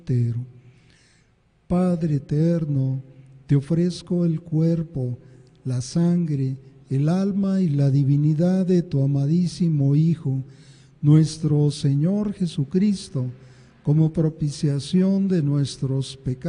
entero. Padre eterno, te ofrezco el cuerpo, la sangre, el alma y la divinidad de tu amadísimo Hijo, nuestro Señor Jesucristo, como propiciación de nuestros pecados